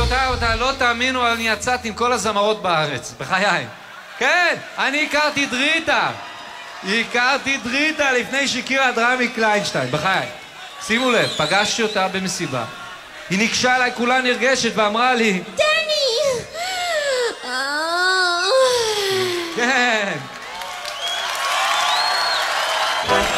רבותיי, אתה לא תאמינו, אני יצאתי עם כל הזמרות בארץ, בחיי. כן, אני הכרתי דריטה לפני שהכירה את רמי קליינשטיין, בחיי. שימו לב, פגשתי אותה במסיבה. היא ניגשה אליי כולה נרגשת ואמרה לי... דני! כן.